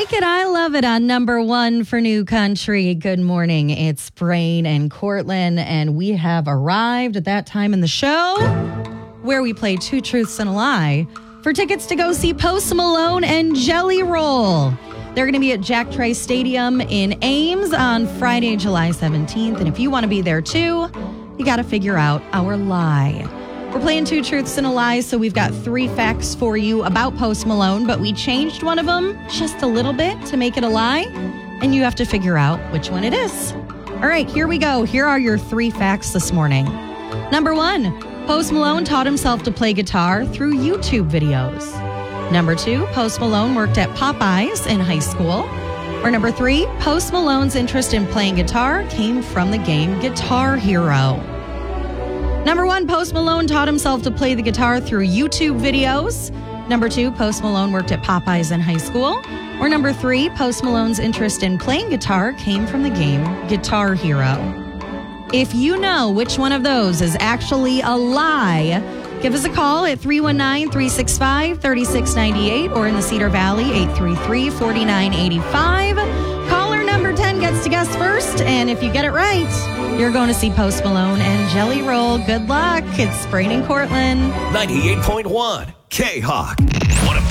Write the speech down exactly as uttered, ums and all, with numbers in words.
like it. I love it on number one for New Country. Good morning. It's Brain and Cortland, and we have arrived at that time in the show where we play Two Truths and a Lie for tickets to go see Post Malone and Jelly Roll. They're going to be at Jack Trice Stadium in Ames on Friday, July seventeenth. And if you want to be there too, you got to figure out our lie. We're playing Two Truths and a Lie, so we've got three facts for you about Post Malone, but we changed one of them just a little bit to make it a lie, and you have to figure out which one it is. All right, here we go. Here are your three facts this morning. Number one, Post Malone taught himself to play guitar through YouTube videos. Number two, Post Malone worked at Popeyes in high school. Or number three, Post Malone's interest in playing guitar came from the game Guitar Hero. Number one, Post Malone taught himself to play the guitar through YouTube videos. Number two, Post Malone worked at Popeyes in high school. Or number three, Post Malone's interest in playing guitar came from the game Guitar Hero. If you know which one of those is actually a lie, give us a call at three one nine, three six five, three six nine eight or in the Cedar Valley, eight three three, four nine eight five. Caller number ten gets to guess first, and if you get it right, you're going to see Post Malone and Jelly Roll. Good luck. It's Brain and Cortland. ninety-eight point one K-Hawk. Want to